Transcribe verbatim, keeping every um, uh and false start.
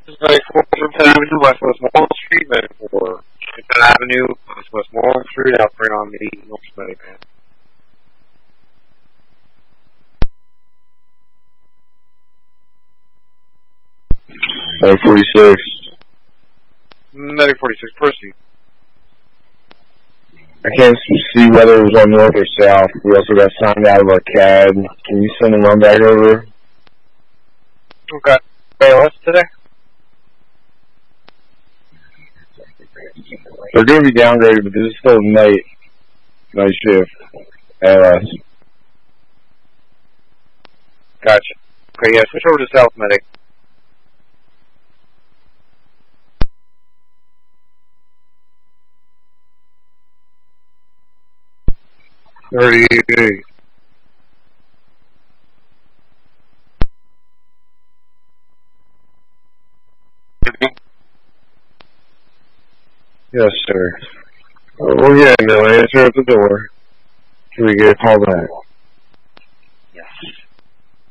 Medic four, Fifth Avenue, West Westmoreland Street, Medic four, Fifth Avenue, West Westmoreland Street, operating on the North Medic man. Medic forty-six. Medic forty-six, proceed. I can't see whether it was on north or south. We also got signed out of our C A D. Can you send a run back over? Okay. A L S today? They're going to be downgraded, but this is still night, night shift. A L S. Gotcha. Okay, yeah, switch over to South Medic. thirty-eight. Yes, sir. Oh, yeah, no answer at the door. Can we get a call back?